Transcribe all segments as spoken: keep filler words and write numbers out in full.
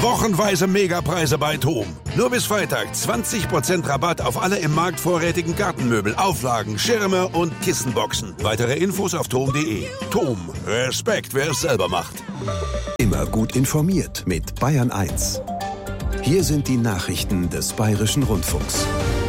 Wochenweise Megapreise bei TOM. Nur bis Freitag zwanzig Prozent Rabatt auf alle im Markt vorrätigen Gartenmöbel, Auflagen, Schirme und Kissenboxen. Weitere Infos auf tom punkt de. TOM. Respekt, wer es selber macht. Immer gut informiert mit Bayern eins. Hier sind die Nachrichten des Bayerischen Rundfunks.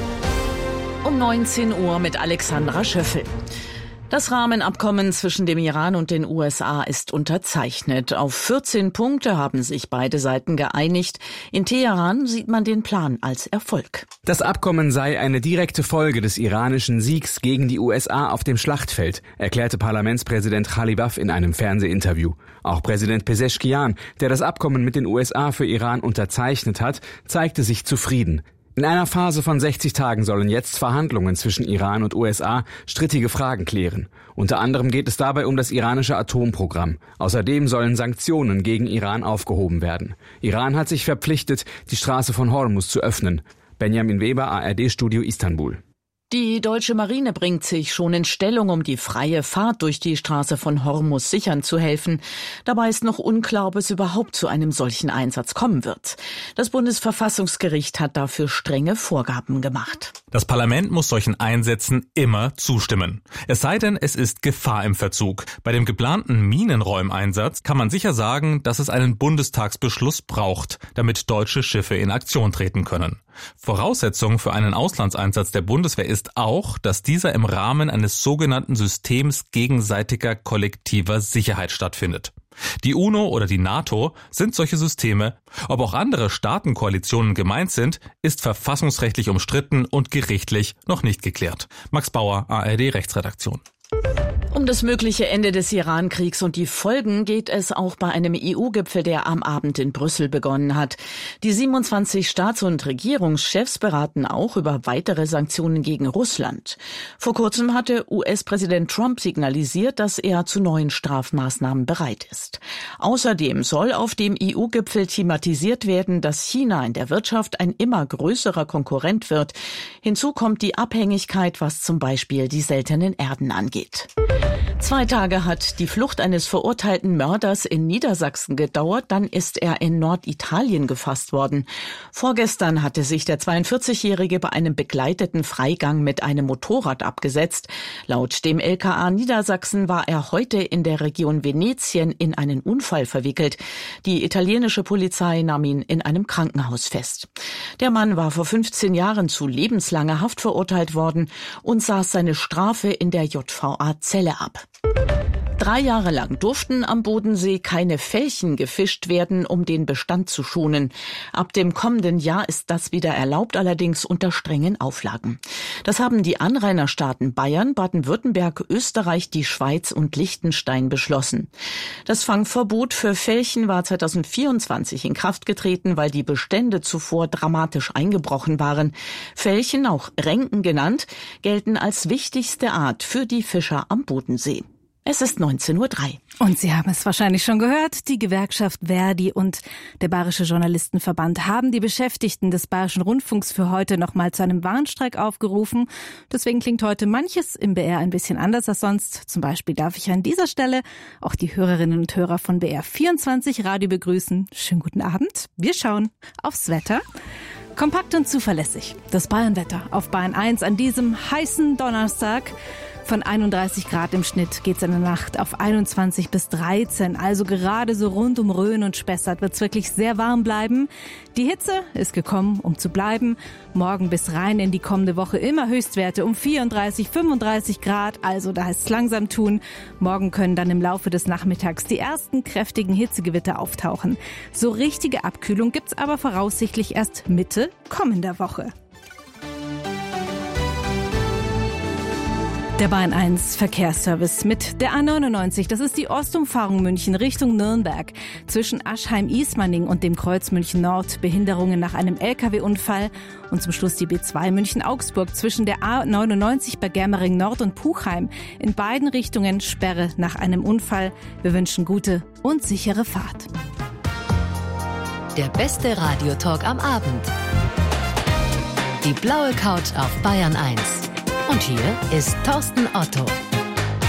Um neunzehn Uhr mit Alexandra Schöffel. Das Rahmenabkommen zwischen dem Iran und den U S A ist unterzeichnet. Auf vierzehn Punkte haben sich beide Seiten geeinigt. In Teheran sieht man den Plan als Erfolg. Das Abkommen sei eine direkte Folge des iranischen Siegs gegen die U S A auf dem Schlachtfeld, erklärte Parlamentspräsident Ghalibaf in einem Fernsehinterview. Auch Präsident Pezeshkian, der das Abkommen mit den U S A für Iran unterzeichnet hat, zeigte sich zufrieden. In einer Phase von sechzig Tagen sollen jetzt Verhandlungen zwischen Iran und U S A strittige Fragen klären. Unter anderem geht es dabei um das iranische Atomprogramm. Außerdem sollen Sanktionen gegen Iran aufgehoben werden. Iran hat sich verpflichtet, die Straße von Hormuz zu öffnen. Benjamin Weber, A R D-Studio Istanbul. Die deutsche Marine bringt sich schon in Stellung, um die freie Fahrt durch die Straße von Hormuz sichern zu helfen. Dabei ist noch unklar, ob es überhaupt zu einem solchen Einsatz kommen wird. Das Bundesverfassungsgericht hat dafür strenge Vorgaben gemacht. Das Parlament muss solchen Einsätzen immer zustimmen. Es sei denn, es ist Gefahr im Verzug. Bei dem geplanten Minenräumeinsatz kann man sicher sagen, dass es einen Bundestagsbeschluss braucht, damit deutsche Schiffe in Aktion treten können. Voraussetzung für einen Auslandseinsatz der Bundeswehr ist auch, dass dieser im Rahmen eines sogenannten Systems gegenseitiger kollektiver Sicherheit stattfindet. Die UNO oder die NATO sind solche Systeme. Ob auch andere Staatenkoalitionen gemeint sind, ist verfassungsrechtlich umstritten und gerichtlich noch nicht geklärt. Max Bauer, A R D Rechtsredaktion. Um das mögliche Ende des Iran-Kriegs und die Folgen geht es auch bei einem E U-Gipfel, der am Abend in Brüssel begonnen hat. Die siebenundzwanzig Staats- und Regierungschefs beraten auch über weitere Sanktionen gegen Russland. Vor kurzem hatte U S-Präsident Trump signalisiert, dass er zu neuen Strafmaßnahmen bereit ist. Außerdem soll auf dem E U-Gipfel thematisiert werden, dass China in der Wirtschaft ein immer größerer Konkurrent wird. Hinzu kommt die Abhängigkeit, was zum Beispiel die seltenen Erden angeht. Zwei Tage hat die Flucht eines verurteilten Mörders in Niedersachsen gedauert, dann ist er in Norditalien gefasst worden. Vorgestern hatte sich der zweiundvierzigjährige bei einem begleiteten Freigang mit einem Motorrad abgesetzt. Laut dem L K A Niedersachsen war er heute in der Region Venetien in einen Unfall verwickelt. Die italienische Polizei nahm ihn in einem Krankenhaus fest. Der Mann war vor fünfzehn Jahren zu lebenslanger Haft verurteilt worden und saß seine Strafe in der J V A-Zelle ab. Drei Jahre lang durften am Bodensee keine Felchen gefischt werden, um den Bestand zu schonen. Ab dem kommenden Jahr ist das wieder erlaubt, allerdings unter strengen Auflagen. Das haben die Anrainerstaaten Bayern, Baden-Württemberg, Österreich, die Schweiz und Liechtenstein beschlossen. Das Fangverbot für Felchen war zweitausendvierundzwanzig in Kraft getreten, weil die Bestände zuvor dramatisch eingebrochen waren. Felchen, auch Renken genannt, gelten als wichtigste Art für die Fischer am Bodensee. Es ist neunzehn Uhr drei. Und Sie haben es wahrscheinlich schon gehört, die Gewerkschaft Verdi und der Bayerische Journalistenverband haben die Beschäftigten des Bayerischen Rundfunks für heute nochmal zu einem Warnstreik aufgerufen. Deswegen klingt heute manches im B R ein bisschen anders als sonst. Zum Beispiel darf ich an dieser Stelle auch die Hörerinnen und Hörer von B R vierundzwanzig Radio begrüßen. Schönen guten Abend. Wir schauen aufs Wetter. Kompakt und zuverlässig. Das Bayernwetter auf Bayern eins an diesem heißen Donnerstag. Von einunddreißig Grad im Schnitt geht's in der Nacht auf einundzwanzig bis dreizehn. Also gerade so rund um Rhön und Spessart wird's wirklich sehr warm bleiben. Die Hitze ist gekommen, um zu bleiben. Morgen bis rein in die kommende Woche immer Höchstwerte um vierunddreißig, fünfunddreißig Grad. Also da heißt's langsam tun. Morgen können dann im Laufe des Nachmittags die ersten kräftigen Hitzegewitter auftauchen. So richtige Abkühlung gibt's aber voraussichtlich erst Mitte kommender Woche. Der Bayern eins Verkehrsservice mit der A neunundneunzig. Das ist die Ostumfahrung München Richtung Nürnberg. Zwischen Aschheim-Ismaning und dem Kreuz München Nord Behinderungen nach einem L K W-Unfall. Und zum Schluss die B zwei München-Augsburg zwischen der A neunundneunzig bei Germering Nord und Puchheim. In beiden Richtungen Sperre nach einem Unfall. Wir wünschen gute und sichere Fahrt. Der beste Radiotalk am Abend. Die blaue Couch auf Bayern eins. Und hier ist Thorsten Otto.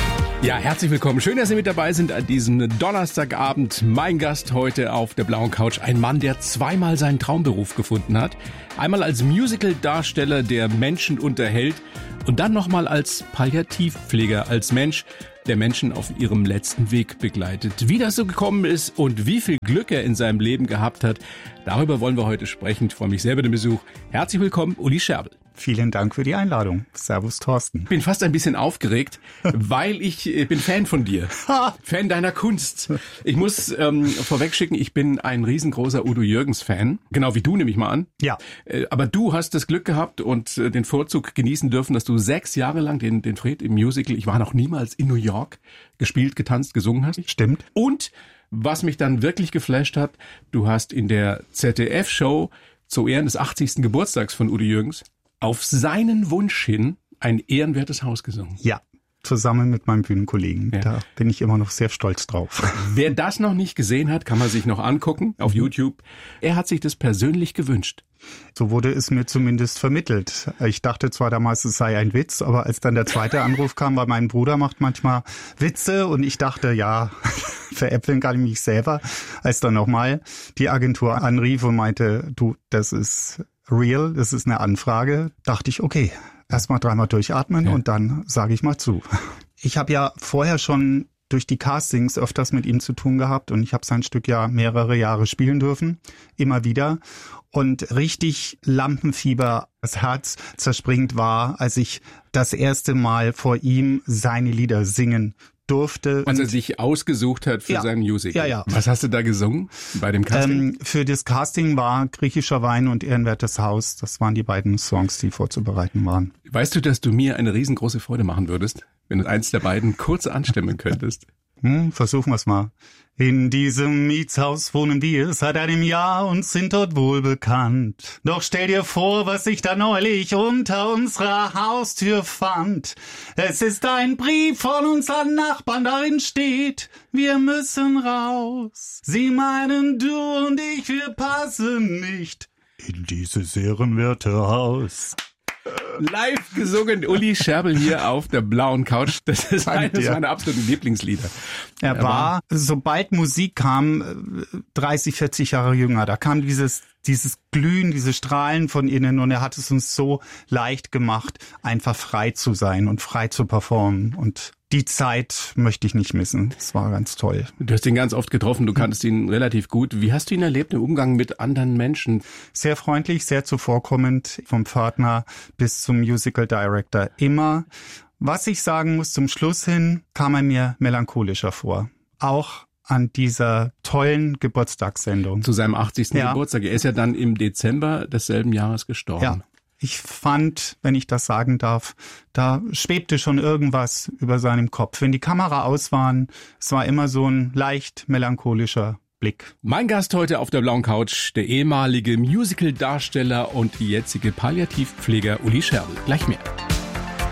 Ja, herzlich willkommen. Schön, dass Sie mit dabei sind an diesem Donnerstagabend. Mein Gast heute auf der blauen Couch, ein Mann, der zweimal seinen Traumberuf gefunden hat. Einmal als Musical-Darsteller, der Menschen unterhält, und dann nochmal als Palliativpfleger, als Mensch, der Menschen auf ihrem letzten Weg begleitet. Wie das so gekommen ist und wie viel Glück er in seinem Leben gehabt hat, darüber wollen wir heute sprechen. Ich freue mich sehr über den Besuch. Herzlich willkommen, Uli Scherbel. Vielen Dank für die Einladung. Servus, Thorsten. Ich bin fast ein bisschen aufgeregt, weil ich äh, bin Fan von dir. Fan deiner Kunst. Ich muss ähm, vorwegschicken, ich bin ein riesengroßer Udo Jürgens-Fan. Genau wie du, nehme ich mal an. Ja. Äh, aber du hast das Glück gehabt und äh, den Vorzug genießen dürfen, dass du sechs Jahre lang den, den Fred im Musical, ich war noch niemals in New York, gespielt, getanzt, gesungen hast. Stimmt. Und was mich dann wirklich geflasht hat, du hast in der Z D F-Show zu Ehren des achtzigsten Geburtstags von Udo Jürgens auf seinen Wunsch hin ein ehrenwertes Haus gesungen. Ja, zusammen mit meinem Bühnenkollegen. Ja. Da bin ich immer noch sehr stolz drauf. Wer das noch nicht gesehen hat, kann man sich noch angucken auf mhm. YouTube. Er hat sich das persönlich gewünscht. So wurde es mir zumindest vermittelt. Ich dachte zwar damals, es sei ein Witz, aber als dann der zweite Anruf kam, weil mein Bruder macht manchmal Witze und ich dachte, ja, veräppeln kann ich mich selber. Als dann nochmal die Agentur anrief und meinte, du, das ist real, das ist eine Anfrage, dachte ich, okay, erstmal dreimal durchatmen ja. und dann sage ich mal zu. Ich habe ja vorher schon durch die Castings öfters mit ihm zu tun gehabt und ich habe sein Stück ja mehrere Jahre spielen dürfen, immer wieder. Und richtig Lampenfieber, das Herz zerspringend war, als ich das erste Mal vor ihm seine Lieder singen durfte. Was er sich ausgesucht hat für ja, sein Musical. Ja, ja. Was hast du da gesungen bei dem Casting? Ähm, für das Casting war Griechischer Wein und Ehrenwertes Haus. Das waren die beiden Songs, die vorzubereiten waren. Weißt du, dass du mir eine riesengroße Freude machen würdest, wenn du eins der beiden kurz anstimmen könntest? Hm, versuchen wir es mal. In diesem Mietshaus wohnen wir seit einem Jahr und sind dort wohl bekannt. Doch stell dir vor, was ich da neulich unter unserer Haustür fand. Es ist ein Brief von unseren Nachbarn, darin steht, wir müssen raus. Sie meinen, du und ich, wir passen nicht in dieses ehrenwerte Haus. Live gesungen, Uli Scherbel hier auf der blauen Couch. Das ist eines meiner absoluten Lieblingslieder. Er war, sobald Musik kam, dreißig, vierzig Jahre jünger. Da kam dieses dieses Glühen, diese Strahlen von innen und er hat es uns so leicht gemacht, einfach frei zu sein und frei zu performen. Und die Zeit möchte ich nicht missen. Das war ganz toll. Du hast ihn ganz oft getroffen, du kanntest ihn relativ gut. Wie hast du ihn erlebt im Umgang mit anderen Menschen? Sehr freundlich, sehr zuvorkommend, vom Pförtner bis zum Musical Director. Immer. Was ich sagen muss, zum Schluss hin kam er mir melancholischer vor. Auch an dieser tollen Geburtstagssendung. Zu seinem achtzigsten Ja. Geburtstag. Er ist ja dann im Dezember desselben Jahres gestorben. Ja. Ich fand, wenn ich das sagen darf, da schwebte schon irgendwas über seinem Kopf. Wenn die Kamera aus waren, es war immer so ein leicht melancholischer Blick. Mein Gast heute auf der blauen Couch, der ehemalige Musical-Darsteller und jetzige Palliativpfleger Uli Scherbel. Gleich mehr.